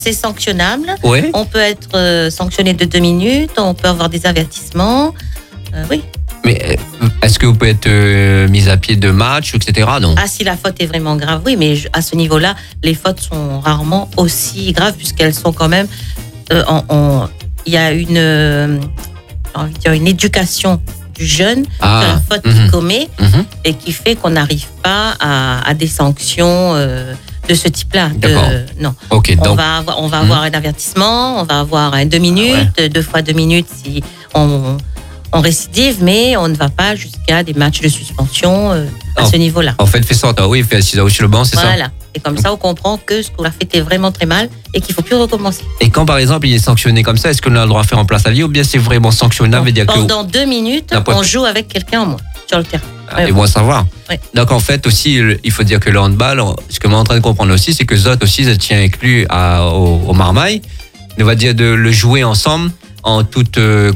C'est sanctionnable. Oui. On peut être sanctionné de 2 minutes. On peut avoir des avertissements. Oui. Mais est-ce que vous pouvez être mis à pied de match, etc. Non. Ah, si la faute est vraiment grave, oui, mais à ce niveau-là, les fautes sont rarement aussi graves puisqu'elles sont quand même. Il y a une éducation du jeune sur la faute qu'il commet et qui fait qu'on n'arrive pas à des sanctions de ce type-là. Non. Okay, on va avoir un avertissement, on va avoir un 2 minutes, 2 fois 2 minutes si on récidive, mais on ne va pas jusqu'à des matchs de suspension à ce niveau-là. En fait, fait sortir, oui, fait assis sur le banc, c'est ça. Voilà. Et comme ça, on comprend que ce qu'on a fait était vraiment très mal et qu'il ne faut plus recommencer. Et quand, par exemple, il est sanctionné comme ça, est-ce qu'on a le droit de faire en place à vie ou bien c'est vraiment sanctionnable? Pendant 2 minutes, on joue avec quelqu'un en moins sur le terrain. Et bon à savoir. Oui. Donc, en fait, aussi, il faut dire que le handball, ce que je suis en train de comprendre aussi, c'est que Zot aussi, ça tient inclus au Marmaille. On va dire de le jouer ensemble en toute,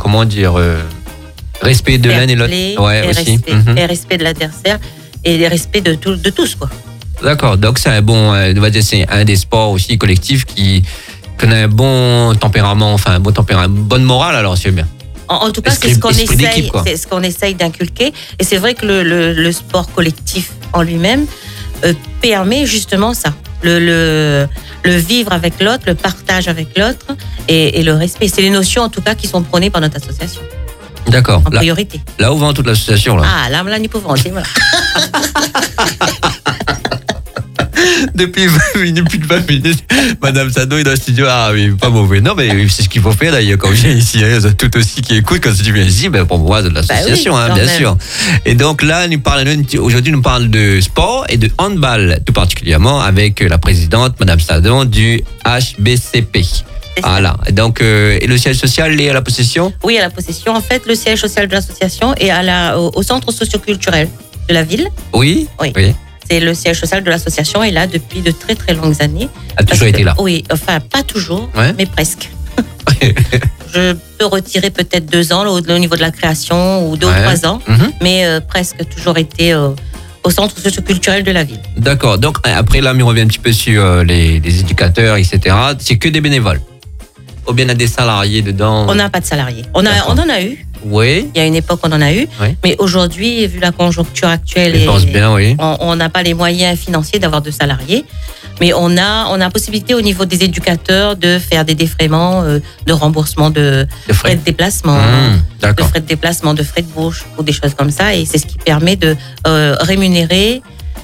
respect de l'un et l'autre. Ouais, aussi. Et respect de l'adversaire et respect de tous, quoi. D'accord. Donc, c'est c'est un des sports aussi collectifs qui a un bon tempérament, bonne morale, alors, c'est bien. En tout cas, c'est ce qu'on essaye d'inculquer. Et c'est vrai que le sport collectif en lui-même permet justement ça. Le vivre avec l'autre, le partage avec l'autre et le respect. C'est les notions, en tout cas, qui sont prônées par notre association. D'accord. En priorité. Là où vend toute l'association, là. Ah, là, nous pouvons vendre, voilà. Depuis 20 minutes, Madame Sado est dans le studio. Ah oui, pas mauvais. Non, mais c'est ce qu'il faut faire d'ailleurs. Quand je viens ici, il y a tout aussi qui écoute. Quand tu viens ici, pour moi, de l'association, bien sûr. Et donc là, aujourd'hui, nous parlons de sport et de handball, tout particulièrement avec la présidente, Madame Sado, du HBCP. Voilà. Donc, et le siège social est à la possession? Oui, à la possession. En fait, le siège social de l'association est au centre socioculturel de la ville. Oui. C'est le siège social de l'association est là depuis de très très longues années. A toujours été là? Oui, enfin pas toujours, mais presque. Je peux retirer peut-être 2 ans au niveau de la création ou 2 ou 3 ans, mais presque toujours été au centre socioculturel de la ville. D'accord. Donc après là, on revient un petit peu sur les éducateurs, etc. C'est que des bénévoles? Ou bien il y a des salariés dedans? On n'a pas de salariés. On en a eu. Oui. Il y a une époque, on en a eu. Oui. Mais aujourd'hui, vu la conjoncture actuelle, on n'a pas les moyens financiers d'avoir de salariés. Mais on a possibilité au niveau des éducateurs de faire des défraiements, de remboursement de frais de déplacement, de frais de déplacement, de frais de bouche ou des choses comme ça. Et c'est ce qui permet de rémunérer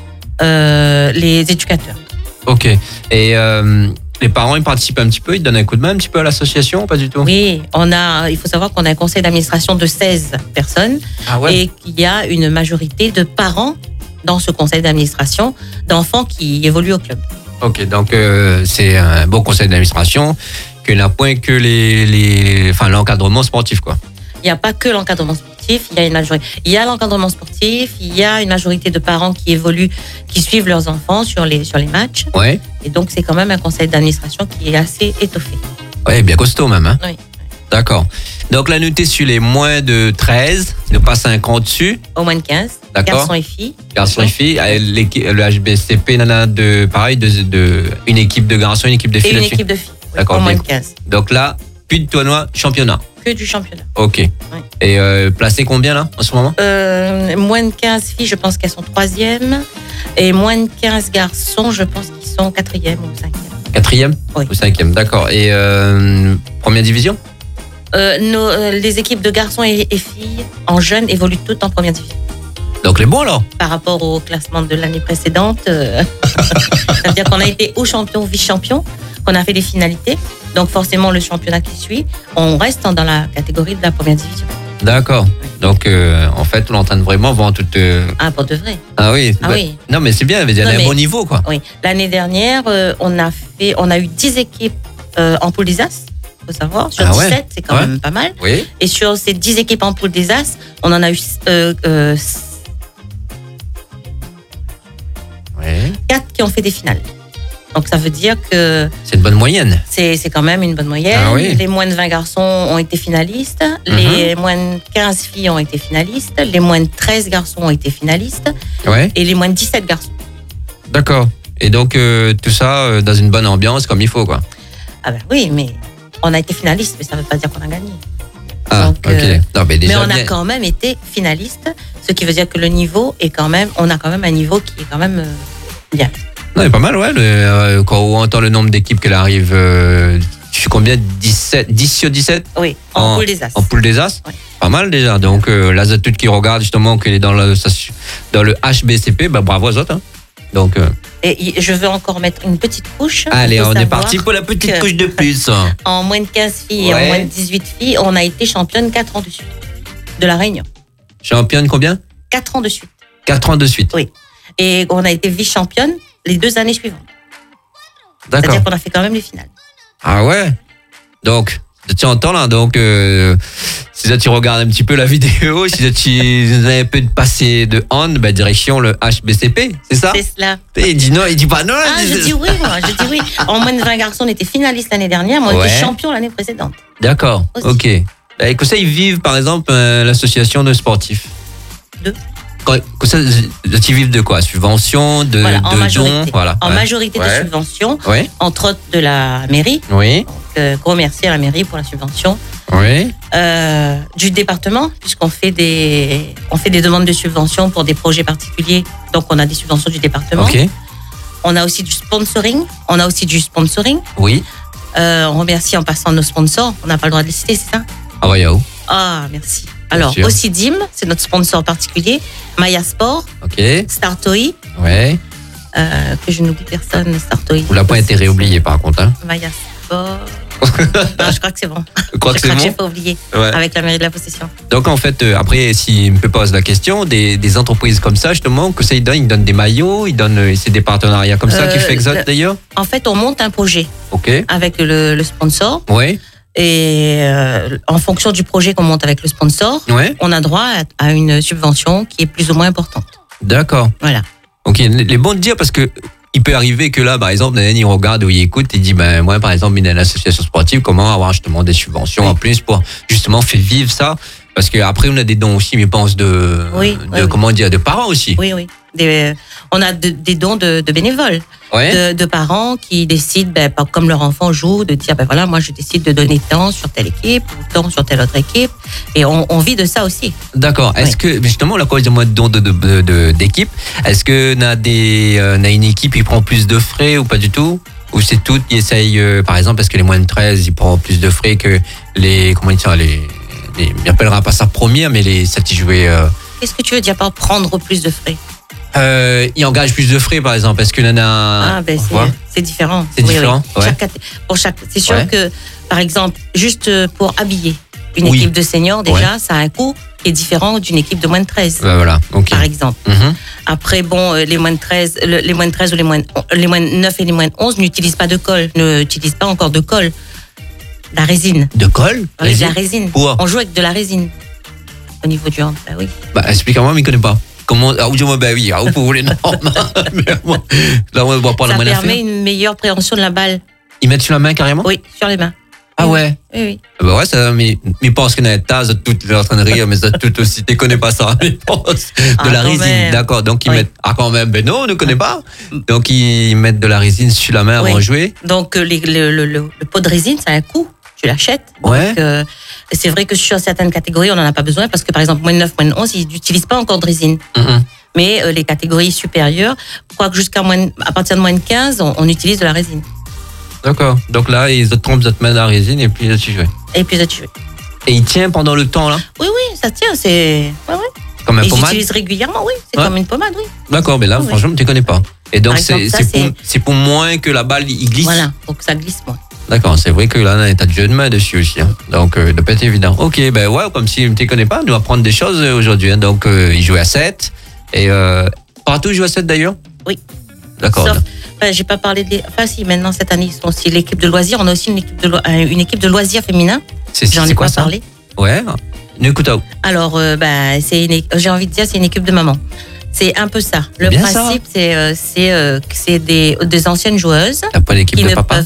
les éducateurs. Ok. Et les parents, ils participent un petit peu, ils donnent un coup de main un petit peu à l'association ou pas du tout? Oui, il faut savoir qu'on a un conseil d'administration de 16 personnes et qu'il y a une majorité de parents dans ce conseil d'administration d'enfants qui évoluent au club. Ok, donc c'est un bon conseil d'administration qui n'a point que l'encadrement sportif, quoi. Il n'y a pas que l'encadrement sportif, il y a l'encadrement sportif, il y a une majorité de parents qui évoluent, qui suivent leurs enfants sur les matchs. Ouais. Et donc c'est quand même un conseil d'administration qui est assez étoffé. Oui, bien costaud même. Hein? Oui. D'accord. Donc la notée sur les moins de 13, ne pas 50 dessus. Au moins de 15. D'accord. Garçons et filles. Garçons et filles. Le HBCP, une équipe de garçons, une équipe de filles. Et une équipe de filles. Oui, d'accord. Au moins de 15. Donc là, plus de tournoi, championnat. Que du championnat. Ok. Oui. Et placé combien là en ce moment? Moins de 15 filles, je pense qu'elles sont 3e. Et moins de 15 garçons, je pense qu'ils sont 4e ou 5e. 4e? Oui. Ou 5e, d'accord. Et première division? Les équipes de garçons et filles en jeunes évoluent toutes en première division. Donc les bons alors? Par rapport au classement de l'année précédente, ça veut dire qu'on a été ou champion ou vice-champion, qu'on a fait des finalités. Donc forcément, le championnat qui suit, on reste dans la catégorie de la première division. D'accord. Donc en fait, on est en train de vraiment voir tout. Ah, pour de vrai. Ah oui. Oui. Non, mais c'est bien. Il y a un bon niveau, quoi. Oui. L'année dernière, on a eu 10 équipes en poule des As. Faut savoir. Sur 17, c'est quand même pas mal. Oui. Et sur ces 10 équipes en poule des As, on en a eu 4 qui ont fait des finales. Donc ça veut dire que... C'est une bonne moyenne. C'est quand même une bonne moyenne. Ah oui. Les moins de 20 garçons ont été finalistes. Les moins de 15 filles ont été finalistes. Les moins de 13 garçons ont été finalistes. Ouais. Et les moins de 17 garçons. D'accord. Et donc tout ça dans une bonne ambiance comme il faut, quoi. Ah ben oui, mais on a été finaliste, mais ça ne veut pas dire qu'on a gagné. Ah, donc, ok. Non, mais on a quand même été finaliste, ce qui veut dire que le niveau est quand même, on a quand même un niveau qui est quand même bien. Non, c'est pas mal, ouais. Quand on entend le nombre d'équipes qu'elle arrive, je suis combien 10 sur 17? Oui, en poule des As. En poule des As, ouais. Pas mal déjà. Donc, l'Azatut qui regarde justement qu'elle est dans le HBCP, bah, bravo aux autres. Hein. Donc, Et je veux encore mettre une petite couche. Allez, on est parti pour la petite couche de plus. En moins de 15 filles et en moins de 18 filles, on a été championne 4 ans de suite de la Réunion. Championne combien? 4 ans de suite. 4 ans de suite. Oui. Et on a été vice-championne les 2 années suivantes. D'accord. C'est-à-dire qu'on a fait quand même les finales. Ah ouais. Donc, tu entends là, donc si tu regardes un petit peu la vidéo, si tu as un peu de passé de hand, bah, direction le HBCP, c'est ça? C'est cela. Il dit non, il dit pas non. Ah, je dis oui, moi, je dis oui. En moins de 20 garçons, on était finaliste l'année dernière, moi on était champion l'année précédente. D'accord, aussi. Ok. Et que ça, ils vivent par exemple l'association de sportifs? Tu vives de quoi? Subvention, de dons, voilà. En majorité de subventions, entre autres de la mairie. Oui. Donc, gros merci à la mairie pour la subvention. Oui. Du département, puisqu'on fait des demandes de subventions pour des projets particuliers. Donc, on a des subventions du département. Ok. On a aussi du sponsoring. Oui. On remercie en passant nos sponsors. On n'a pas le droit de les citer, c'est ça? Ah ouais, où? Ah, merci. Alors, Ocidim, c'est notre sponsor particulier. Maya Sport. Ok. Startoy. Ouais. Que je n'oublie personne, Startoy. Vous l'avez pas été réoublié par contre, hein? Maya Sport. Non, je crois que c'est bon. Je crois que j'ai pas oublié. Ouais. Avec la mairie de la possession. Donc, en fait, après, s'il me pose la question, des entreprises comme ça, justement, que ça, ils donnent des maillots, c'est des partenariats comme ça qui fait Exot d'ailleurs? En fait, on monte un projet. Ok. Avec le sponsor. Oui. Et en fonction du projet qu'on monte avec le sponsor, on a droit à une subvention qui est plus ou moins importante. D'accord. Voilà. Ok, les bons de dire parce que il peut arriver que là, par exemple, il regarde ou il écoute et dit, ben moi, par exemple, il y a une association sportive, comment avoir justement des subventions en plus pour justement faire vivre ça? Parce qu'après, on a des dons aussi, mais je pense comment dire, de parents aussi. Oui, oui. On a des dons de bénévoles, de parents qui décident, comme leur enfant joue, de dire, voilà, moi je décide de donner tant sur telle équipe ou tant sur telle autre équipe. Et on vit de ça aussi. D'accord. Est-ce que, justement, là, quand je dis moi dons d'équipe, est-ce que on a une équipe qui prend plus de frais ou pas du tout? Ou c'est tout qui essaye, par exemple, parce que les moins de 13, ils prennent plus de frais que on n'appellera pas ça première, mais les jouer. Qu'est-ce que tu veux dire par prendre plus de frais? Il engage plus de frais, par exemple. Est-ce qu'il en a? C'est différent. C'est différent. Oui. C'est sûr que, par exemple, juste pour habiller une équipe de seniors, déjà, ça a un coût qui est différent d'une équipe de moins de 13. Voilà. Okay. Par exemple. Mm-hmm. Après, les moins de 13, les moins de 13 ou les moins de 9 et les moins de 11 n'utilisent pas de colle, n'utilisent pas encore de colle. La résine. De colle? Oui, de la résine. Pourquoi? On joue avec de la résine. Au niveau du hand, oui. Explique-moi, mais je ne connais pas. Comment? Ah, oui, pour les normes. Là, on ne voit pas la main. Ça permet une meilleure préhension de la balle. Ils mettent sur la main carrément? Oui, sur les mains. Ah ouais? Oui. Ça, mais pense qu'il y a une tasse, tout est en train de rire, mais ça, tout aussi, tu ne connais pas ça. Mais pense de la résine, même. D'accord. Donc, ils mettent. Ah, quand même, ben non, on ne connaît pas. Donc, ils mettent de la résine sur la main avant de jouer. Donc, le pot de résine, ça a un coût. Tu l'achètes. Ouais. C'est vrai que sur certaines catégories, on n'en a pas besoin parce que, par exemple, moins de 9, moins de 11, ils n'utilisent pas encore de résine. Mm-hmm. Mais les catégories supérieures, je crois que à partir de moins de 15, on utilise de la résine. D'accord. Donc là, ils te trompent, ils te mettent de la résine et puis là, tu joues. Et il tient pendant le temps, là? Oui, ça tient. C'est. Comme un pommade? Ils utilisent régulièrement, oui. C'est comme une pommade, oui. D'accord, mais là, franchement, tu ne connais pas. Et donc, c'est pour moins que la balle, il glisse? Voilà, pour que ça glisse moins. D'accord, c'est vrai que là, on a un tas de jeux de main dessus aussi. Hein. Donc, de pas être évident. Ok, comme si tu ne connais pas, on doit apprendre des choses aujourd'hui. Hein. Donc, il jouait à 7. Et partout, il joue à 7 d'ailleurs? Oui. D'accord. J'ai pas parlé de. Enfin, si, maintenant, cette année, ils sont aussi l'équipe de loisirs. On a aussi une équipe de loisirs féminin. J'en ai pas parlé. Ouais. Écoute. Alors, j'ai envie de dire, c'est une équipe de maman. C'est un peu ça. Le principe, c'est des anciennes joueuses. T'as pas l'équipe de papa?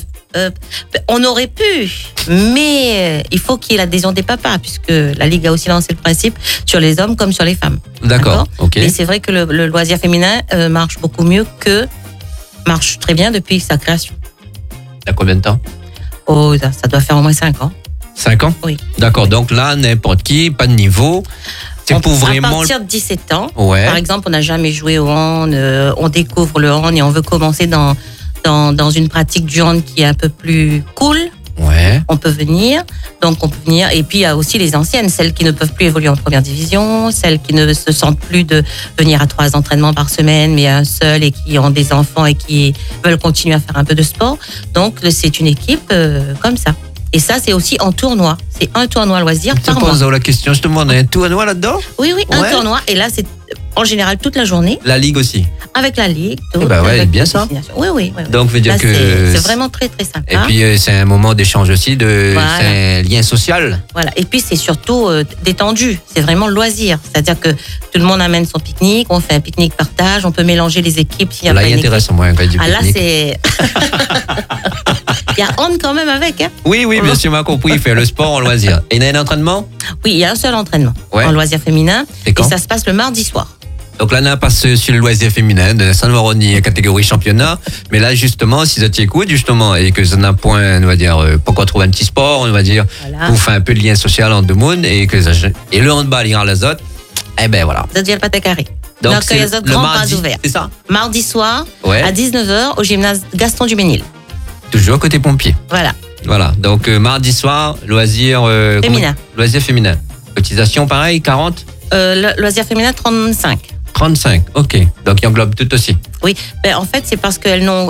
On aurait pu, mais il faut qu'il y ait l'adhésion des papas, puisque la Ligue a aussi lancé le principe sur les hommes comme sur les femmes. D'accord. Ok. Et c'est vrai que le loisir féminin marche beaucoup mieux marche très bien depuis sa création. Il y a combien de temps? ça doit faire au moins 5 ans. 5 ans? Oui. D'accord, donc là, n'importe qui, pas de niveau. C'est pour vraiment... À partir de 17 ans, ouais. Par exemple, on n'a jamais joué au hand, on découvre le hand et on veut commencer dans une pratique du hand qui est un peu plus cool. Ouais. On peut venir, et puis il y a aussi les anciennes, celles qui ne peuvent plus évoluer en première division, celles qui ne se sentent plus de venir à 3 entraînements par semaine, mais à un seul, et qui ont des enfants et qui veulent continuer à faire un peu de sport. Donc c'est une équipe comme ça. Et ça, c'est aussi en tournoi. C'est un tournoi loisir par mois. Je te pose la question, je te demande, un tournoi là-dedans? Oui, un tournoi. Et là, c'est en général toute la journée. La ligue aussi? Avec la ligue. Tout, ouais, bien ça. Oui. Donc, veut dire là, que... C'est vraiment très, très sympa. Et puis, c'est un moment d'échange aussi, c'est un lien social. Voilà. Et puis, c'est surtout détendu. C'est vraiment loisir. C'est-à-dire que tout le monde amène son pique-nique, on fait un pique-nique partage, on peut mélanger les équipes. S'il y a là, il est intéressant, moi, quand du pique-nique. Là, c'est... Il y a hand quand même avec. Hein. Oui, bien sûr, m'a compris. Il fait le sport en loisir. Et il y a un entraînement? Oui, il y a un seul entraînement en loisir féminin. Et ça se passe le mardi soir. Donc là, on passe sur le loisir féminin de Saint-Maroni, catégorie championnat. Mais là, justement, si ça t'écoute, justement, et que ça n'a point, on va dire, pourquoi trouver un petit sport, on va dire, pour faire un peu de lien social entre deux mondes, et le handball ira à l'azote, eh ben voilà. Ça devient le pâté carré. Donc c'est le mardi, c'est ça? Mardi soir, à 19h, au gymnase Gaston Duménil. Toujours côté pompier. Voilà. Donc mardi soir, loisir féminin. Loisir féminin. Cotisation pareil, 40? Loisir féminin, 35. 35, ok. Donc il englobe tout aussi. Oui, en fait, c'est parce qu'elles n'ont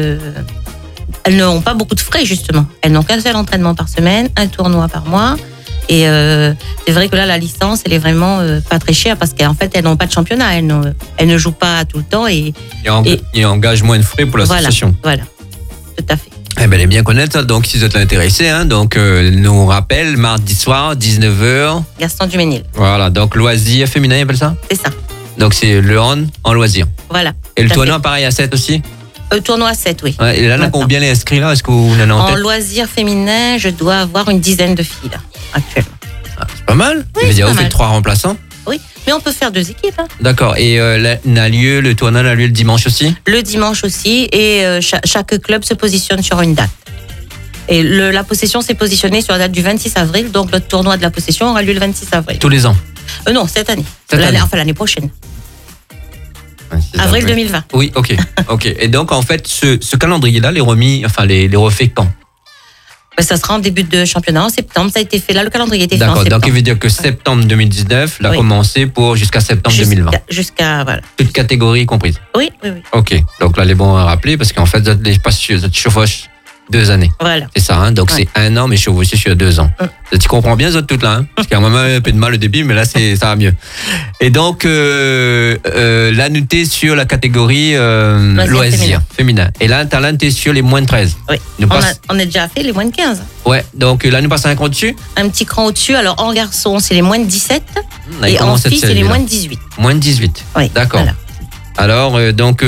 pas beaucoup de frais, justement. Elles n'ont qu'un seul entraînement par semaine, un tournoi par mois. Et c'est vrai que là, la licence, elle est vraiment pas très chère parce qu'en fait, elles n'ont pas de championnat. Elles ne jouent pas tout le temps. Il engage moins de frais pour l'association. Voilà, tout à fait. Eh ben, elle est bien connaître ça. Donc, si vous êtes intéressé, donc, nous rappelle, mardi soir, 19h. Gaston Duménil. Voilà, donc loisir féminin, il appelle ça? C'est ça. Donc, c'est le hand en loisir. Voilà. Et le tournoi, pareil, à 7 aussi? Tournoi à 7, oui. Ouais, et là, combien les inscrits là? Est-ce que vous en avez en tête? En loisir féminin, je dois avoir une dizaine de filles, là, actuellement. C'est pas mal. Oui, vous faites 3 remplaçants? Oui, mais on peut faire 2 équipes. Hein. D'accord. Et le tournoi a lieu le dimanche aussi? Le dimanche aussi. Et chaque club se positionne sur une date. Et la possession s'est positionnée sur la date du 26 avril. Donc, le tournoi de la possession aura lieu le 26 avril. Tous les ans? Non, cette année. Enfin, l'année prochaine. Avril 2020. Oui, ok. Et donc, en fait, ce calendrier-là, les refait quand? Ça sera en début de championnat, en septembre. Ça a été fait là, le calendrier a été fait en septembre. septembre. Donc, il veut dire que septembre 2019 l'a commencé pour jusqu'à septembre 2020. Jusqu'à, voilà. Toutes catégories comprises. Oui. Ok. Donc là, les bons à rappeler parce qu'en fait, vous êtes chevauche 2 années. Voilà. C'est ça, hein? Donc c'est 1 an, mais chevauché sur 2 ans. Tu comprends bien, ça, toutes là, hein? Parce qu'il y a vraiment un peu de mal au début, mais là, ça va mieux. Et donc, là, nous t'es sur la catégorie loisirs féminin. Et là, t'es sur les moins de 13. Oui. On a déjà fait les moins de 15. Ouais. Donc là, nous passons un cran au-dessus? Un petit cran au-dessus. Alors, en garçon, c'est les moins de 17. Et en fille, c'est les moins de 18. Moins de 18. Oui. D'accord. Voilà. Alors,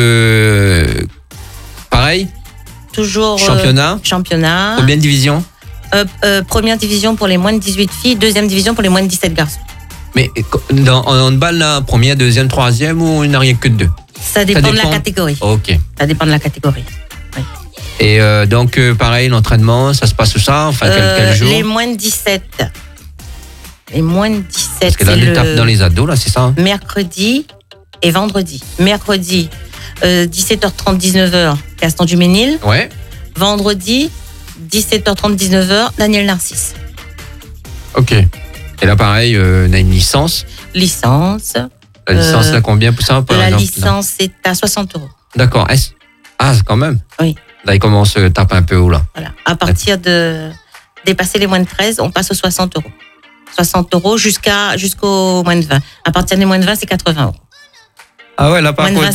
pareil? Toujours championnat. Combien de divisions? Première division pour les moins de 18 filles, deuxième division pour les moins de 17 garçons. Mais en handball, là, première, deuxième, troisième, ou il n'y a rien que 2? Ça dépend de la catégorie. Ok. Ça dépend de la catégorie. Oui. Et donc, pareil, l'entraînement, ça se passe où ça? Enfin, quel jour? Les moins de 17. Les moins de 17. Parce que là, on tape dans les ados, là, c'est ça? Mercredi et vendredi. Mercredi, 17h30, 19h, Gaston Duménil. Ouais. Vendredi, 17h30, 19h, Daniel Narcisse. Ok. Et là, pareil, on a une licence. Licence. La licence, là, combien pour ça? La licence, c'est à 60 €. D'accord. Quand même? Oui. Là, il commence à taper un peu haut, là. Voilà. À partir de dépasser les moins de 13, on passe aux 60 €. 60 € jusqu'au moins de 20. À partir des moins de 20, c'est 80 €. Ah ouais, là par contre.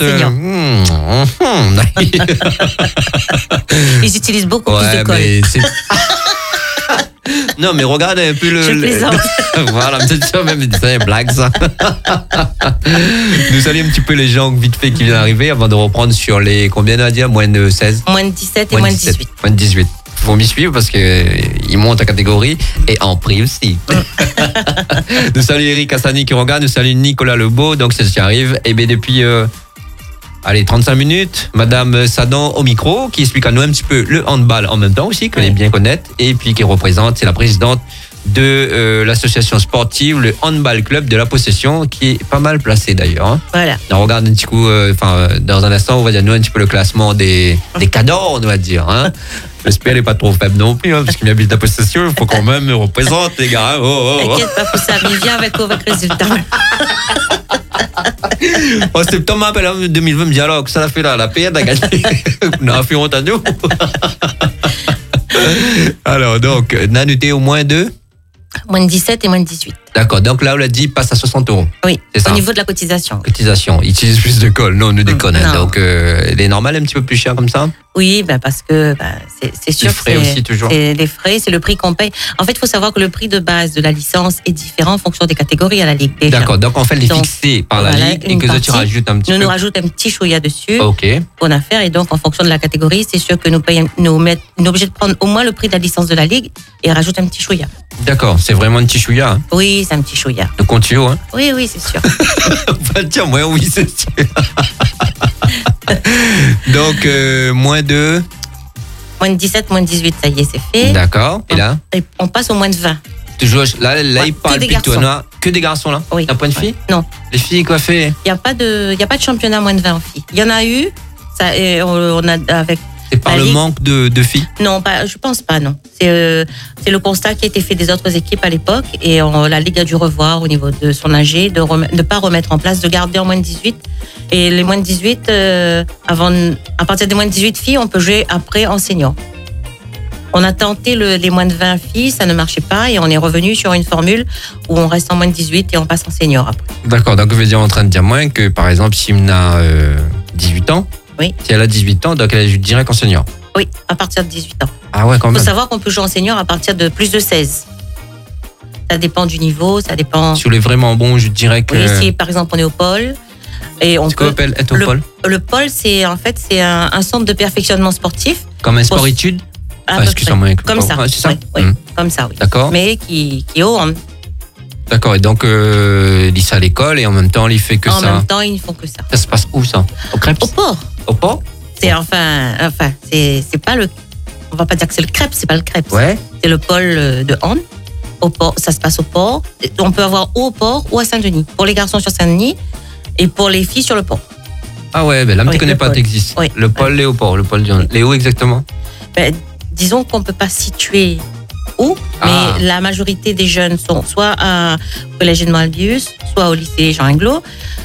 Ils utilisent beaucoup plus de colle. Non, mais regarde un peu Je plaisante. Voilà, peut-être ça, même c'est une blague, ça. Nous saluons un petit peu les gens vite fait qui viennent d'arriver avant de reprendre sur les, combien on va dire, moins de 16? Moins de 17 et moins de 18. Moins de 18. Il faut m'y suivre parce qu'ils montent en catégorie et en prix aussi. Nous saluons Eric Hassani qui regarde, nous saluons Nicolas Lebeau, donc c'est ce qui arrive. Et bien depuis Allez, 35 minutes. Madame Sadon au micro, qui explique à nous un petit peu le handball en même temps aussi, qu'on est bien connaître, et puis qui représente, c'est la présidente de l'association sportive, le Handball Club de la Possession, qui est pas mal placé d'ailleurs. Hein. Voilà. On regarde un petit coup, dans un instant, on va dire nous un petit peu le classement des cadors, on va dire. Hein. J'espère qu'elle n'est pas trop faible non plus, hein, parce qu'il habite la Possession, il faut quand même me représente, les gars. T'inquiète pas pour ça, mais viens avec résultat. En septembre, m'appelle en 2020, me dit alors, que ça l'a fait là, la paix, a gagné. On a fait honte à nous. Alors, donc, Nanuté au moins 2 Moins de 17 et moins de 18. D'accord, donc là, on l'a dit, passe à 60 €. Oui, au niveau de la cotisation. Cotisation, ils utilisent plus de colle, non, on nous déconne. Hein. Donc, elle est normale, un petit peu plus cher comme ça? Oui, parce que c'est sûr. Les frais aussi, toujours. C'est les frais, c'est le prix qu'on paye. En fait, il faut savoir que le prix de base de la licence est différent en fonction des catégories à la Ligue. Déjà. D'accord, donc en fait, les fixés par la Ligue et que tu rajoutes un petit peu. Nous rajoutons un petit chouïa dessus. OK. Qu'on a fait, et donc en fonction de la catégorie, c'est sûr que nous sommes obligés de prendre au moins le prix de la licence de la Ligue et rajouter un petit chouïa. D'accord, c'est vraiment un petit chouïa. Hein. Oui, c'est un petit chouïa. Le continuo, hein? Oui, c'est sûr. Tiens, moi, oui, c'est sûr. Donc, moins de... Moins de 17, moins de 18, ça y est, c'est fait. D'accord, et là? On passe au moins de 20. Toujours, là il parle plutôt que des garçons, là? Oui. D'un point de filles? Non. Les filles, quoi fait? Il n'y a pas de championnat moins de 20 en filles. Il y en a eu, ça, et on a avec... C'est par le manque de filles? Non, je pense pas, non. C'est le constat qui a été fait des autres équipes à l'époque, et la Ligue a dû revoir au niveau de son AG, de ne pas remettre en place, de garder en moins de 18. Et les moins de 18, à partir des moins de 18 filles, on peut jouer après en senior. On a tenté les moins de 20 filles, ça ne marchait pas, et on est revenu sur une formule où on reste en moins de 18 et on passe en senior après. D'accord, donc je veux dire en train de dire moins que, par exemple, si on a 18 ans, oui. Si elle a 18 ans, donc elle est direct en senior. Oui, à partir de 18 ans. Ah ouais, quand même. Il faut savoir qu'on peut jouer en senior à partir de plus de 16. Ça dépend du niveau, ça dépend... Si on est vraiment bon, je dirais que... Oui, si par exemple on est au pôle... C'est quoi qu'on appelle être au pôle? Le pôle, c'est un centre de perfectionnement sportif. Comme un sport-études? Excusez-moi. Comme ça. C'est ça? Oui, comme ça, oui. D'accord. Mais qui est haut. Hein. D'accord, et donc il lit ça à l'école et en même temps il fait que ça. En même temps, ils ne font que ça. Ça se passe où ça? Au Crêpes? Au port. Au port? C'est c'est pas le... On va pas dire que c'est le Crêpes, c'est pas le Crêpes. Ouais. C'est le pôle de hand. Au port, ça se passe au port. On peut avoir ou au port ou à Saint-Denis. Pour les garçons sur Saint-Denis et pour les filles sur le port. Ah ouais, ben là, tu connais pas, t'existes. Oui. Le pôle Léoport, le pôle du hand. Léo exactement? Disons qu'on peut pas situer où, mais la majorité des jeunes sont soit à collège Edmond Albius, soit au lycée Jean Inglo,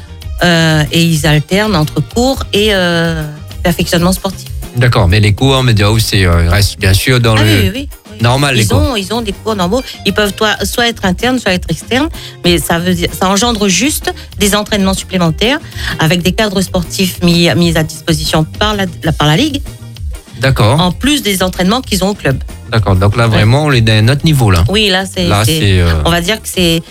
et ils alternent entre cours et perfectionnement sportif. D'accord, mais les cours, mais restent bien sûr dans le normal. Ils ont des cours normaux. Ils peuvent soit être internes, soit être externes, mais ça engendre juste des entraînements supplémentaires avec des cadres sportifs mis à disposition par la Ligue. D'accord. En plus des entraînements qu'ils ont au club. D'accord, donc là vraiment on est à un autre niveau là. Oui, là c'est on va dire que c'est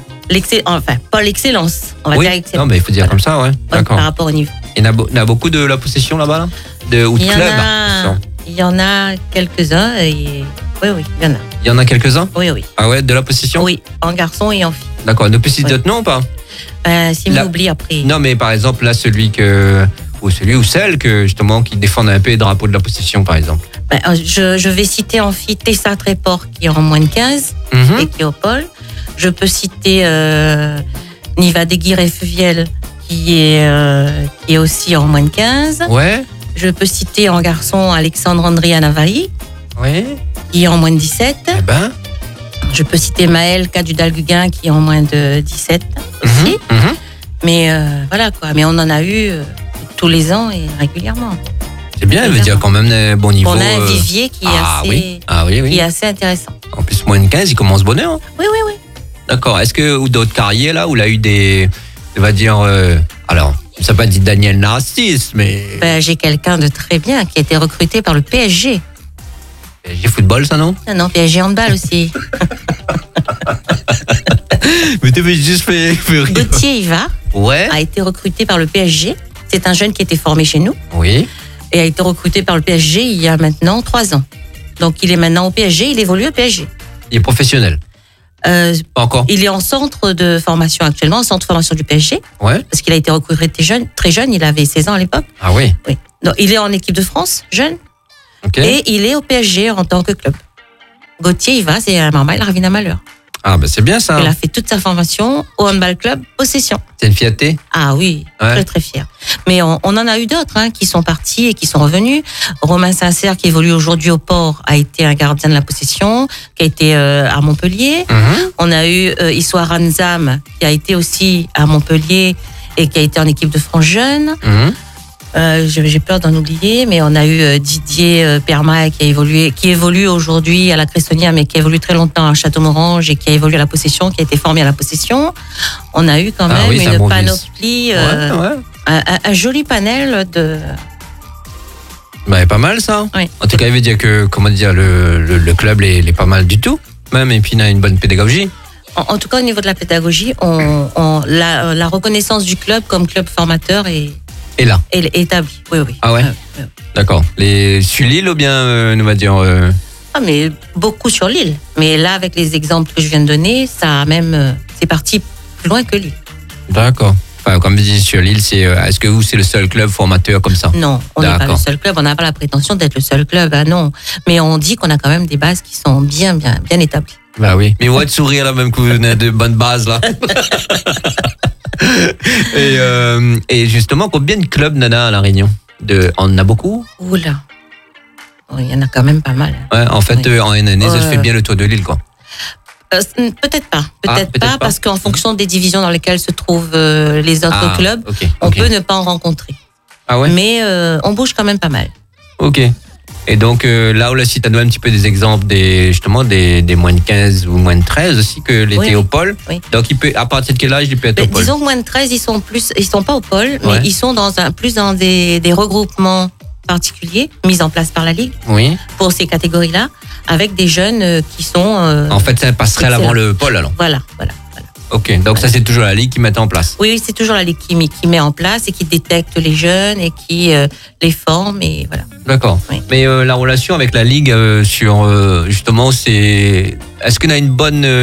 pas l'excellence, on va dire excellence. Non mais il faut dire comme ça, ouais. D'accord. Par rapport au niveau. Il y en a beaucoup de la possession là-bas là? Ou de clubs? Il y en a quelques-uns et oui, il y en a. Il y en a quelques-uns? Oui. Ah ouais, de la possession? Oui, en garçon et en fille. D'accord, ne plus d'autres noms ou pas? Si on oublie après. Non mais par exemple là celui ou celle qui défendent un peu les drapeaux de la possession, par exemple. Je vais citer en fille Tessa Tréport qui est en moins de 15 et qui est au pôle. Je peux citer Niva Deguiré-Fuviel qui est aussi en moins de 15. Ouais. Je peux citer en garçon Alexandre Andria Navahi qui est en moins de 17. Eh ben. Je peux citer Maëlle Cadudal-Guguin qui est en moins de 17 aussi. Mais voilà quoi. Mais on en a eu... tous les ans et régulièrement. C'est bien, elle veut dire quand même un bon niveau. On a un vivier qui est assez intéressant. En plus, moins de 15, il commence bonheur. Hein. Oui. D'accord. Est-ce que, ou d'autres carrières là, où il a eu des, on va dire, alors, ça n'a pas dit Daniel Narcisse, mais... j'ai quelqu'un de très bien qui a été recruté par le PSG. PSG football, ça non? Non, PSG handball aussi. Mais tu veux juste faire rire. Gauthier Iva a été recruté par le PSG. C'est un jeune qui était formé chez nous. Oui. Et a été recruté par le PSG il y a maintenant 3 ans. Donc il est maintenant au PSG, il évolue au PSG. Il est professionnel. Pas encore. Il est en centre de formation actuellement, en centre de formation du PSG. Ouais. Parce qu'il a été recruté très jeune, il avait 16 ans à l'époque. Ah oui. Oui. Donc, il est en équipe de France, jeune. Ok. Et il est au PSG en tant que club. Gauthier, il va, c'est normal, il revient à Malheur. Ah, ben c'est bien ça. Il a fait toute sa formation au handball club Possession. C'est une fierté? Ah oui, très très fier. Mais on en a eu d'autres qui sont partis et qui sont revenus. Romain Sincère, qui évolue aujourd'hui au Port, a été un gardien de la Possession, qui a été à Montpellier. On a eu Issoua Ranzam, qui a été aussi à Montpellier et qui a été en équipe de France jeune. J'ai peur d'en oublier, mais on a eu Didier Perma qui évolue aujourd'hui à la Cressonnière, mais qui a évolué très longtemps à Châteaumorange et qui a évolué à la Possession, qui a été formé à la Possession. On a eu quand même une panoplie, un joli panel de... Bah, pas mal ça. Oui. En tout cas, il veut dire que, comment dire, le club est pas mal du tout, même, et puis il a une bonne pédagogie. En tout cas, au niveau de la pédagogie, la reconnaissance du club comme club formateur est établi. Oui. Ah ouais, d'accord. Sur l'île ou bien, nous va dire... Ah, mais beaucoup sur l'île. Mais là, avec les exemples que je viens de donner, c'est parti plus loin que l'île. D'accord. Enfin, comme je dis, sur l'île, est-ce que vous, c'est le seul club formateur comme ça? Non, on n'est pas le seul club. On n'a pas la prétention d'être le seul club. Ah non. Mais on dit qu'on a quand même des bases qui sont bien établies. Bah oui. Mais on va te sourire là, même que vous avez de bonnes bases là. Et justement, combien de clubs, Nana, à La Réunion? On en a beaucoup? Oula. Il y en a quand même pas mal. Ouais, en fait, en une année, ça se fait bien le tour de l'île, quoi. Peut-être pas. Peut-être pas, parce qu'en fonction des divisions dans lesquelles se trouvent les autres clubs, on peut ne pas en rencontrer. Ah ouais? Mais on bouge quand même pas mal. Ok. Et donc, là, si tu as un petit peu des exemples des moins de 15 ou moins de 13 aussi, que l'été au pôle. Oui. Donc, à partir de quel âge il peut être au pôle? Disons que moins de 13, ils sont pas au pôle, mais ils sont plus dans des regroupements particuliers mis en place par la Ligue pour ces catégories-là, avec des jeunes qui sont... en fait, c'est un passerelle avant le pôle, alors. Voilà. Ok, donc ça, c'est toujours la Ligue qui met en place. Oui, c'est toujours la Ligue qui met en place et qui détecte les jeunes et qui les forme, et voilà. D'accord. Oui. Mais la relation avec la Ligue justement, est-ce qu'on a une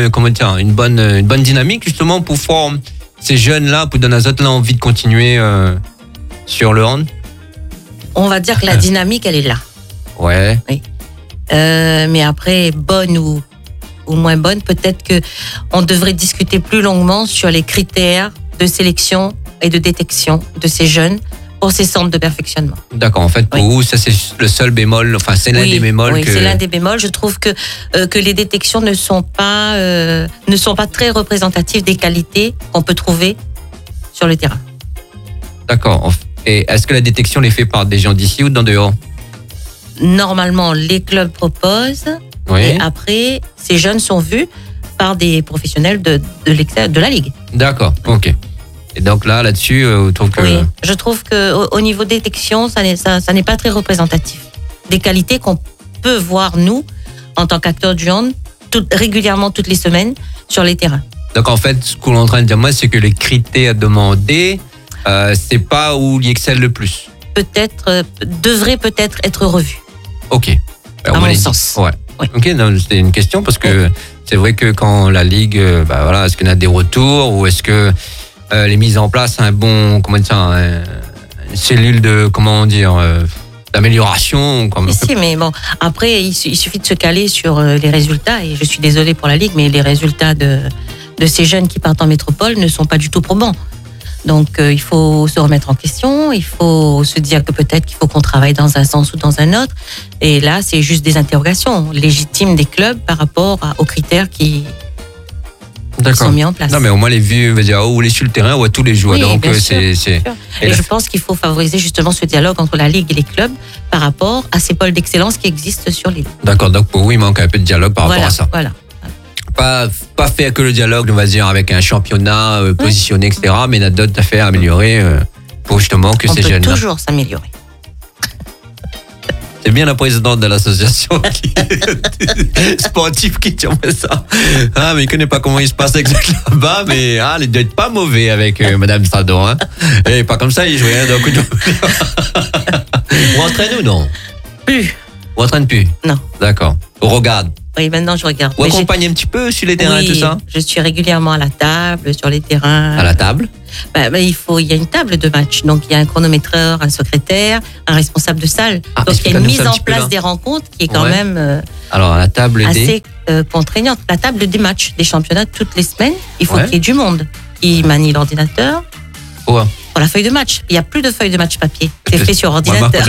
bonne dynamique justement pour former ces jeunes-là, pour donner aux autres envie de continuer sur le hand? On va dire que la dynamique, elle est là. Ouais. Oui. Mais après, bonne ou moins bonne, peut-être que on devrait discuter plus longuement sur les critères de sélection et de détection de ces jeunes pour ces centres de perfectionnement. D'accord. En fait, pour vous, ça c'est le seul bémol. Enfin, c'est l'un des bémols. Oui, c'est l'un des bémols. Je trouve que les détections ne sont pas très représentatives des qualités qu'on peut trouver sur le terrain. D'accord. Et est-ce que la détection est faite par des gens d'ici ou d'en dehors? Normalement, les clubs proposent. Oui. Et après, ces jeunes sont vus par des professionnels de la Ligue. D'accord, ok. Et donc là-dessus, vous trouvez que... Oui, je trouve qu'au niveau détection, ça n'est pas très représentatif. Des qualités qu'on peut voir, nous, en tant qu'acteurs du hand, régulièrement, toutes les semaines, sur les terrains. Donc en fait, ce qu'on est en train de dire, moi, c'est que les critères demandés, c'est pas où il excelle le plus. Devrait peut-être être revu. Ok. À mon sens. Ouais. Oui. Ok, c'était une question parce que c'est vrai que quand la Ligue, est-ce qu'on a des retours ou est-ce que les mises en place une cellule d'amélioration Si, mais bon, après il suffit de se caler sur les résultats, et je suis désolée pour la Ligue, mais les résultats de ces jeunes qui partent en métropole ne sont pas du tout probants. Donc il faut se remettre en question, il faut se dire que peut-être qu'il faut qu'on travaille dans un sens ou dans un autre. Et là, c'est juste des interrogations légitimes des clubs par rapport aux critères qui sont mis en place. Non, mais au moins les vues, on est sur le terrain, on voit tous les jours. Oui, donc bien sûr. Et je pense qu'il faut favoriser justement ce dialogue entre la Ligue et les clubs par rapport à ces pôles d'excellence qui existent sur l'île. D'accord, donc pour vous, il manque un peu de dialogue par rapport à ça. Voilà. Pas faire que le dialogue, on va dire, avec un championnat positionné, etc., mais il y a d'autres affaires à améliorer pour justement que ces jeunes-là... On peut toujours s'améliorer. C'est bien la présidente de l'association sportive qui tient ça. Ah, mais il ne connaît pas comment il se passe exactement là-bas, mais il doit être pas mauvais avec Madame Sado. Hein. Et pas comme ça, il jouait d'un coup de... Vous entraînez ou non? Plus. Vous entraînez plus? Non. D'accord. On regarde? Oui, maintenant je regarde. Vous accompagnez un petit peu sur les terrains et tout ça? Je suis régulièrement à la table, sur les terrains. À la table? Il y a une table de match. Donc, il y a un chronométreur, un secrétaire, un responsable de salle. Donc, il y a une mise en place des rencontres qui est quand même alors, la table assez contraignante. La table des matchs, des championnats, toutes les semaines, il faut qu'il y ait du monde qui manie l'ordinateur. Pour la feuille de match. Il n'y a plus de feuille de match papier. C'est fait sur ordinateur.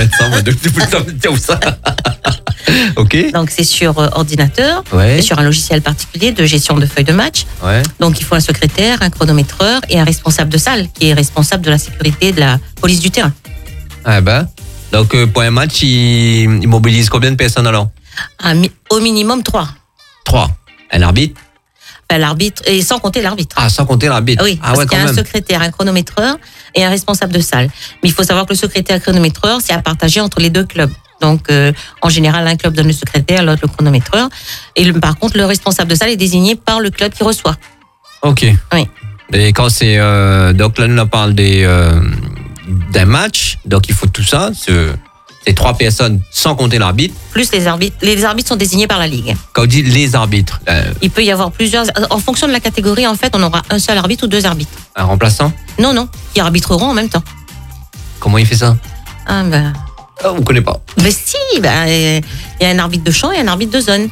Ok. Donc, c'est sur ordinateur, c'est sur un logiciel particulier de gestion de feuilles de match. Donc, il faut un secrétaire, un chronométreur et un responsable de salle qui est responsable de la sécurité de la police du terrain. Donc, pour un match, il mobilise combien de personnes alors? Au minimum 3. 3. Un arbitre? L'arbitre, et sans compter l'arbitre. Ah, sans compter l'arbitre. Oui, parce qu'il y a un secrétaire, un chronométreur et un responsable de salle. Mais il faut savoir que le secrétaire et le chronométreur, c'est à partager entre les deux clubs. Donc, en général, un club donne le secrétaire, l'autre le chronométreur. Et par contre, le responsable de salle est désigné par le club qui reçoit. Ok. Oui. Et quand c'est... donc là, nous on parle d'un match. Donc, il faut tout ça. C'est 3 personnes sans compter l'arbitre. Plus les arbitres. Les arbitres sont désignés par la Ligue. Quand on dit les arbitres... Il peut y avoir plusieurs... En fonction de la catégorie, en fait, on aura un seul arbitre ou 2 arbitres. Un remplaçant? Non. Qui arbitreront en même temps. Comment il fait ça? On ne connaît pas. Mais si, il y a un arbitre de champ et un arbitre de zone.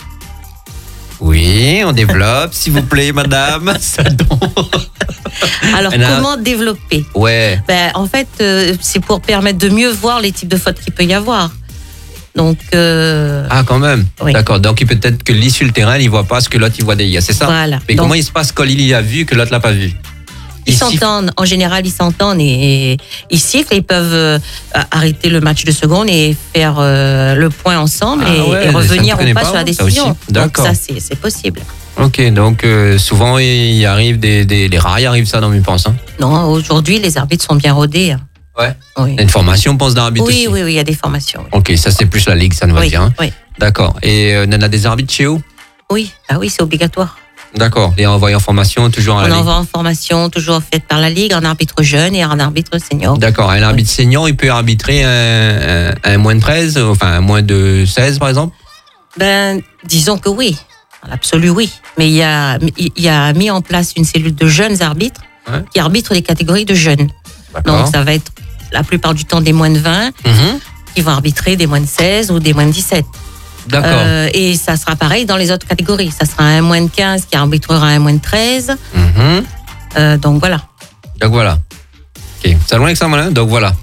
Oui, on développe, s'il vous plaît, madame. Alors, comment développer? En fait, c'est pour permettre de mieux voir les types de fautes qu'il peut y avoir. Donc, quand même. Oui. D'accord. Donc, peut-être que lui sur le terrain, il ne voit pas ce que l'autre il voit derrière, c'est ça? Voilà. Mais comment il se passe quand il y a vu que l'autre l'a pas vu? Ils s'entendent, en général, ils s'entendent et ils sifflent et ils peuvent arrêter le match de seconde et faire le point ensemble et revenir ou pas sur la décision. Donc ça, c'est possible. Ok, donc souvent, il arrive les rails arrivent ça, non, je pense. Non, aujourd'hui, les arbitres sont bien rodés. Oui. Il y a une formation, on pense, d'arbitre aussi. Oui, il y a des formations. Oui. Ok, ça c'est plus la Ligue, ça nous va dire. Oui. D'accord. Et on a des arbitres chez vous? Oui, c'est obligatoire. D'accord. Et envoyé en formation toujours à la Ligue? On envoie en formation toujours faite par la Ligue, un arbitre jeune et un arbitre senior. D'accord. Un arbitre senior, il peut arbitrer un moins de 13, enfin un moins de 16 par exemple? Disons que oui. L'absolu, oui. Mais il y a mis en place une cellule de jeunes arbitres qui arbitrent les catégories de jeunes. Donc ça va être la plupart du temps des moins de 20 qui vont arbitrer des moins de 16 ou des moins de 17. D'accord. Et ça sera pareil dans les autres catégories. Ça sera un moins de 15 qui arbitrera un moins de 13. Donc voilà. Ok. C'est loin que ça, malin. Donc voilà.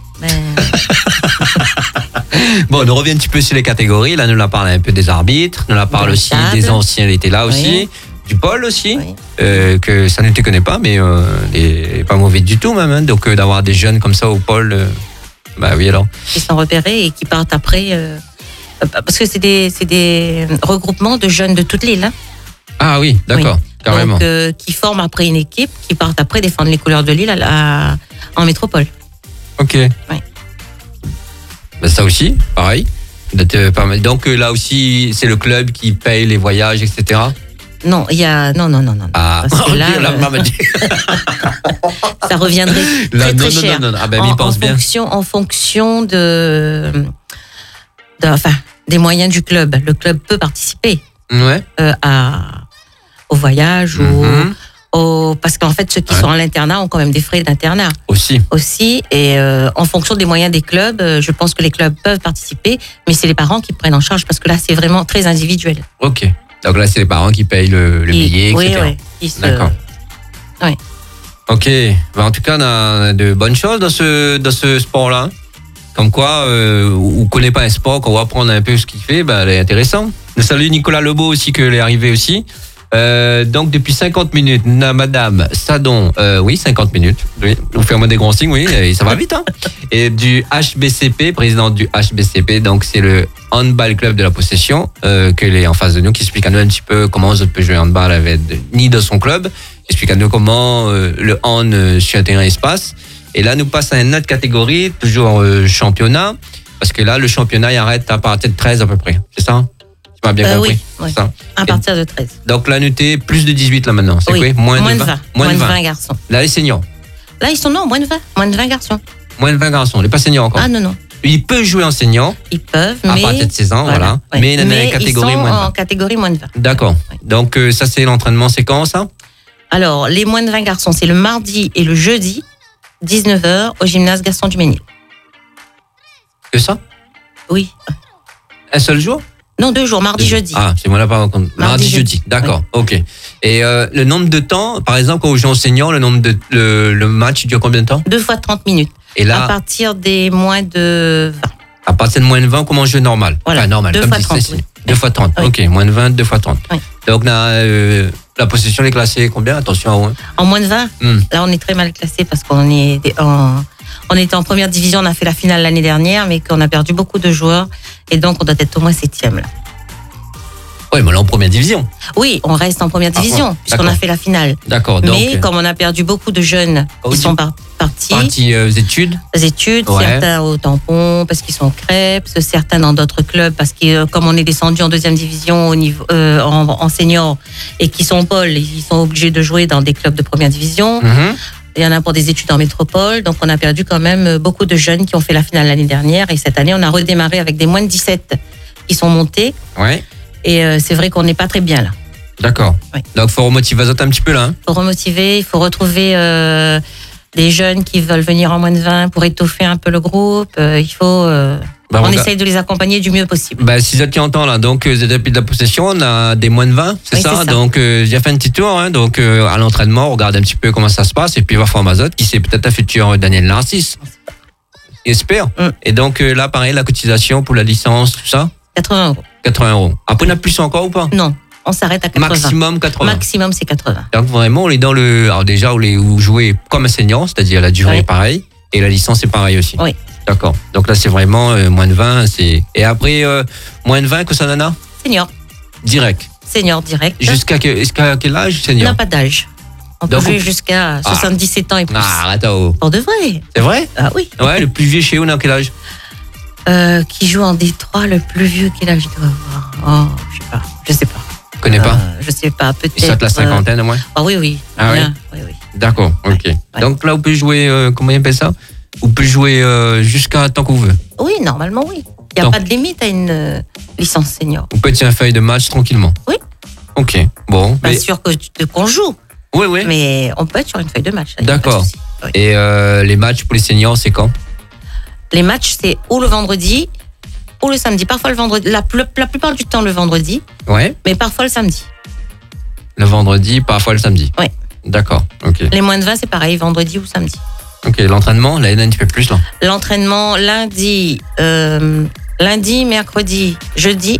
Bon, on revient un petit peu sur les catégories. Là, nous la parle un peu des arbitres. Nous la parle aussi des anciens, il était là aussi. Du Paul aussi, que ça ne te connaît pas, mais il n'est pas mauvais du tout même. Donc d'avoir des jeunes comme ça au Paul, oui alors. Qui sont repérés et qui partent après... parce que c'est des regroupements de jeunes de toute l'île. Ah oui, d'accord, carrément. Donc, qui forment après une équipe, qui partent après défendre les couleurs de l'île en métropole. Ok. Oui. Ça aussi, pareil. Donc là aussi, c'est le club qui paye les voyages, etc. Non, il y a... Non. Parce que là, ça reviendrait très cher. Non. Ah ben, pense bien. En fonction des moyens du club. Le club peut participer au voyage parce qu'en fait, ceux qui sont à l'internat ont quand même des frais d'internat. Aussi. Et en fonction des moyens des clubs, je pense que les clubs peuvent participer, mais c'est les parents qui prennent en charge parce que là, c'est vraiment très individuel. Ok. Donc là, c'est les parents qui payent le billet, etc. Oui. D'accord. Oui. Ok. En tout cas, on a de bonnes choses dans ce sport-là. Comme quoi, on ne connaît pas un sport, qu'on va apprendre un peu ce qu'il fait, elle est intéressant. Je salue Nicolas Lebeau aussi, qui est arrivé aussi. Donc, depuis 50 minutes, Madame Sadon, 50 minutes. Oui, vous faites des grands signes, et ça va vite. Et du HBCP, président du HBCP, donc c'est le handball club de la Possession, qu'elle est en face de nous, qui explique à nous un petit peu comment on peut jouer handball avec ni de son club. Explique à nous comment le hand sur un terrain se passe. Et là, nous passe à une autre catégorie, toujours championnat, parce que là, le championnat il arrête à partir de 13 à peu près. C'est ça? Tu m'as bien compris? Oui. Ça. À partir de 13. Donc là, nous t'es plus de 18 là maintenant. C'est quoi? Moins de 20. Moins de 20 garçons. Là, les seniors. Là, ils sont moins de 20. Moins de 20 garçons. Moins de 20 garçons. Les pas seniors encore. Ah non. Ils peuvent jouer en senior. Ils peuvent, à partir de 16 ans, voilà. Ouais. Mais dans la catégorie moins de 20. En catégorie moins de 20. D'accord. Ouais. Donc, ça, c'est l'entraînement, c'est quand, ça? Alors, les moins de 20 garçons, c'est le mardi et le jeudi, 19h, au gymnase Gaston Duménil. Que ça? Oui. Un seul jour? Non, 2 jours, mardi, jeudi. Ah, c'est moi là, par contre. Mardi, jeudi. D'accord, oui. Ok. Et le nombre de temps, par exemple, quand on joue en senior, le match dure combien de temps? 2 fois 30 minutes. Et là, à partir des moins de 20. À partir de moins de 20, comment jouer normal? Voilà. Enfin, normal, 2 fois 30. Oui. 2 fois 30. Oui. Ok, moins de 20, 2 fois 30. Oui. Donc, la possession est classée combien? Attention. En moins de 20, là, on est très mal classé parce qu'on était en première division, on a fait la finale l'année dernière, mais qu'on a perdu beaucoup de joueurs. Et donc, on doit être au moins 7e, là. Oui, mais là, en première division. Oui, on reste en première division, puisqu'on a fait la finale. D'accord. Mais comme on a perdu beaucoup de jeunes qui sont partis aux études. Ouais. Certains au tampon, parce qu'ils sont crêpes, certains dans d'autres clubs, parce que comme on est descendu en deuxième division au niveau, en senior, et qui sont pôles, ils sont obligés de jouer dans des clubs de première division. Il y en a pour des études en métropole, donc on a perdu quand même beaucoup de jeunes qui ont fait la finale l'année dernière, et cette année on a redémarré avec des moins de 17 qui sont montés. Ouais. Et c'est vrai qu'on n'est pas très bien là. D'accord. Oui. Donc il faut remotiver un petit peu là. Il faut remotiver, il faut retrouver des jeunes qui veulent venir en moins de 20 pour étoffer un peu le groupe. Il faut... on essaye de les accompagner du mieux possible. Si ça tient en temps là, donc depuis de la possession, on a des moins de 20, c'est ça. Donc j'ai fait un petit tour, hein, donc à l'entraînement, on regarde un petit peu comment ça se passe et puis on va voir Mazotte qui c'est peut-être un futur Daniel Narcisse. J'espère. Et donc là, pareil, la cotisation pour la licence, tout ça 80 €. 80 €. Après, on a plus encore ou pas? Non, on s'arrête à 80. Maximum 80. Maximum, c'est 80. Donc vraiment, on est dans le... Alors déjà, vous jouez comme un senior, c'est-à-dire la durée est pareille, et la licence est pareille aussi. Oui. D'accord. Donc là, c'est vraiment moins de 20. Et après, moins de 20, que ça en a? Senior. Direct. Senior, direct. Jusqu'à quel âge, senior? On n'a pas d'âge. On peut jouer jusqu'à 77 ans et plus. Ah, attends. Pour de vrai. C'est vrai? Ah oui. Ouais, le plus vieux chez vous, on a quel âge? Qui joue en Détroit, le plus vieux, quel âge il doit avoir? Oh, je sais pas. Tu connais pas? Je sais pas, peut-être. Il saute la cinquantaine au moins? Ah oui. Ah oui? Oui. D'accord, ok. Ouais. Donc là, vous pouvez jouer, comment on appelle ça? Vous pouvez jouer jusqu'à tant qu'on veut? Oui, normalement, oui. Il n'y a pas de limite à une licence senior. Vous pouvez tirer une feuille de match tranquillement? Oui. Ok, bon. Pas sûr qu'on joue. Oui. Mais on peut être sur une feuille de match. D'accord. Oui. Et les matchs pour les seniors, c'est quand? Les matchs, c'est ou le vendredi ou le samedi. Parfois le vendredi, la plupart du temps le vendredi. Ouais. Mais parfois le samedi. Le vendredi, parfois le samedi. Oui. D'accord, ok. Les moins de 20, c'est pareil, vendredi ou samedi. Ok, l'entraînement, là, il y en a un petit peu plus, là. L'entraînement, lundi, mercredi, jeudi.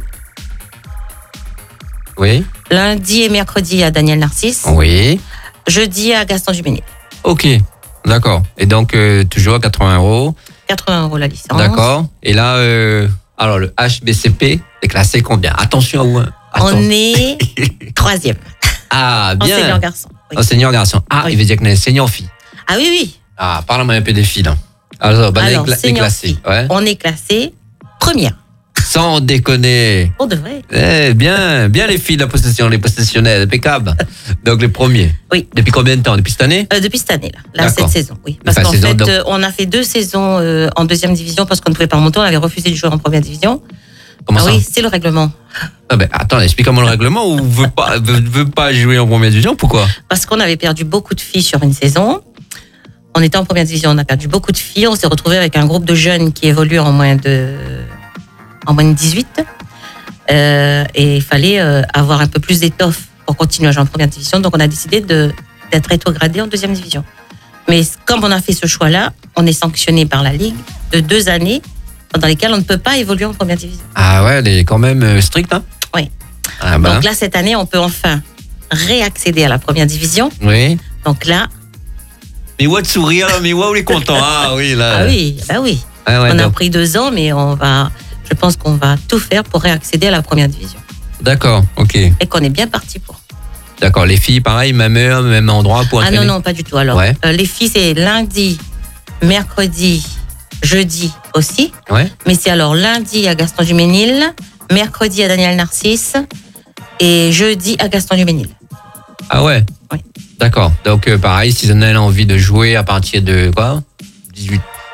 Oui. Lundi et mercredi à Daniel Narcisse. Oui. Jeudi à Gaston Duménil. Ok, d'accord. Et donc, toujours à 80 €. 80 € la licence. D'accord. Et là, alors le HBCP est classé combien? Attention à vous. On est 3e. Ah, bien. Enseignant garçon. Oui. Enseignant garçon. Ah, oui. Il veut dire qu'on est enseignant fille. Ah oui. Ah, parle-moi un peu des filles, là. Alors, les classés. Ouais. On est classé première. Sans déconner. Pour de vrai. Bien les filles de la possession, les possessionnelles, impeccable. Donc les premiers. Oui. Depuis combien de temps? Depuis cette année? Depuis cette année, là cette saison, oui. Parce qu'en fait, on a fait 2 saisons en deuxième division parce qu'on ne pouvait pas monter, on avait refusé de jouer en première division. Comment ça? Oui, c'est le règlement. Attends, explique-moi le règlement. Ou veut pas jouer en première division? Pourquoi? Parce qu'on avait perdu beaucoup de filles sur une saison. On était en première division, on a perdu beaucoup de filles. On s'est retrouvé avec un groupe de jeunes qui évoluent en moins de 18. Et il fallait avoir un peu plus d'étoffe pour continuer à jouer en première division. Donc, on a décidé d'être rétrogradé en deuxième division. Mais comme on a fait ce choix-là, on est sanctionné par la Ligue de 2 années dans lesquelles on ne peut pas évoluer en première division. Ah ouais, elle est quand même stricte, hein? Oui. Donc là, cette année, on peut enfin réaccéder à la première division. Oui. Donc là... Mais ouais, de sourire, mais ouais, on est content. Ah oui, là. Ah oui, oui. Ah ouais, on a pris 2 ans, mais je pense qu'on va tout faire pour réaccéder à la première division. D'accord, ok. Et qu'on est bien parti pour. D'accord, les filles, pareil, même heure, même endroit pour entraîner? Ah non, pas du tout. Alors, les filles, c'est lundi, mercredi, jeudi aussi. Ouais. Mais c'est alors lundi à Gaston Duménil, mercredi à Daniel Narcisse et jeudi à Gaston Duménil. Ah ouais? Oui. D'accord. Donc, pareil, si vous avez envie de jouer à partir de quoi?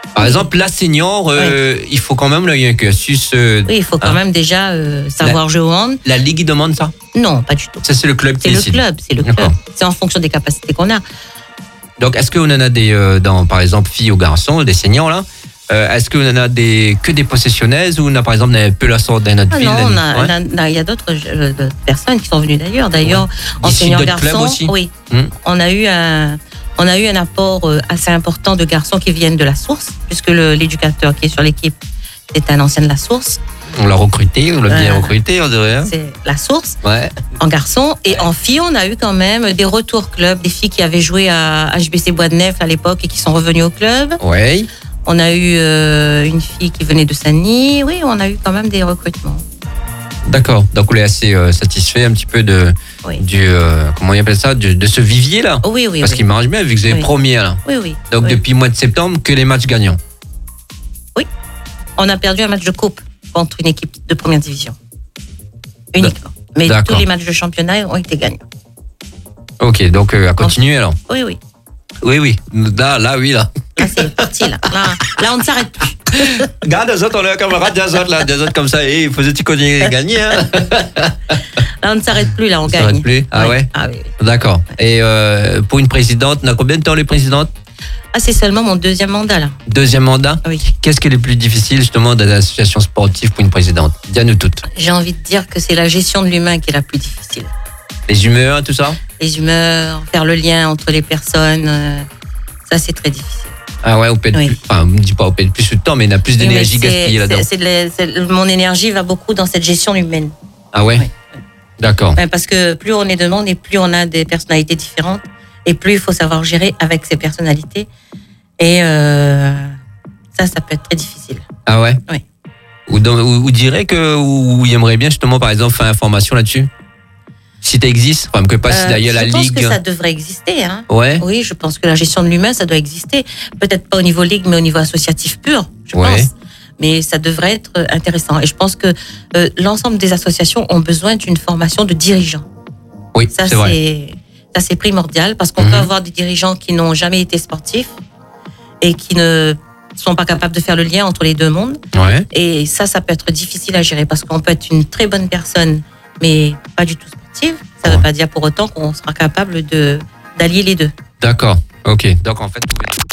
Par exemple, la senior, il faut quand même, là, il y a un cursus. Oui, il faut quand même déjà savoir jouer au hand. La Ligue, il demande ça? Non, pas du tout. Ça, c'est le club qui décide. C'est le club. C'est en fonction des capacités qu'on a. Donc, est-ce qu'on en a des, par exemple, filles ou garçons, des seniors, là? Est-ce qu'on en a que des possessionnaises ou on a, par exemple, un peu la sorte d'un autre ville? Non, il y a d'autres personnes qui sont venues d'ailleurs. D'ailleurs, en senior garçon, oui. On a eu un apport assez important de garçons qui viennent de la source, puisque l'éducateur qui est sur l'équipe est un ancien de la source. On l'a recruté, on l'a bien recruté, on dirait. C'est la source. En garçon. Et en filles, on a eu quand même des retours club, des filles qui avaient joué à HBC Bois de Nef à l'époque et qui sont revenues au club. Oui. On a eu une fille qui venait de Saint-Denis. Oui, on a eu quand même des recrutements. D'accord. Donc, on est assez satisfait un petit peu du comment on appelle ça, de ce vivier là. Oui. Parce qu'il marche bien vu que vous êtes premier là. Oui. Donc, depuis le mois de septembre, que les matchs gagnants. Oui. On a perdu un match de coupe contre une équipe de première division. Uniquement. Mais tous les matchs de championnat ont été gagnants. Ok, donc à continuer alors. Oui. Oui. Là, oui, là. Là, c'est parti, là. Là, on ne s'arrête plus. Regarde, les autres, on est un camarade des autres comme ça. Et il faisait-tu qu'on y gagner, hein? Là, on ne s'arrête plus, là, on gagne. On ne s'arrête plus? Ah ouais? Ah oui. D'accord. Et pour une présidente, on a combien de temps les présidentes? C'est seulement mon deuxième mandat, là. Deuxième mandat? Oui. Qu'est-ce qui est le plus difficile, justement, dans l'association sportive pour une présidente? Dis-nous toutes. J'ai envie de dire que c'est la gestion de l'humain qui est la plus difficile. Les humeurs, tout ça? Les humeurs, faire le lien entre les personnes, ça, c'est très difficile. Ah ouais, on peut plus, enfin, on ne dit pas on peut plus de temps, mais il y a plus d'énergie gaspillée là-dedans. Mon énergie va beaucoup dans cette gestion humaine. Ah ouais? Oui. D'accord. Parce que plus on est de monde et plus on a des personnalités différentes et plus il faut savoir gérer avec ces personnalités. Et ça peut être très difficile. Ah ouais? Oui. Ou dirait que il aimerait bien justement, par exemple, faire information là-dessus? Si ça existe, enfin, que pas si d'ailleurs la Ligue. Je pense que ça devrait exister. Hein. Ouais. Oui, je pense que la gestion de l'humain, ça doit exister. Peut-être pas au niveau Ligue, mais au niveau associatif pur, je pense. Mais ça devrait être intéressant. Et je pense que l'ensemble des associations ont besoin d'une formation de dirigeants. Oui, c'est vrai. Ça, c'est primordial parce qu'on peut avoir des dirigeants qui n'ont jamais été sportifs et qui ne sont pas capables de faire le lien entre les deux mondes. Ouais. Et ça peut être difficile à gérer parce qu'on peut être une très bonne personne, mais pas du tout sportive. Ça ne veut pas dire pour autant qu'on sera capable d'allier les deux. D'accord. Ok. Donc en fait,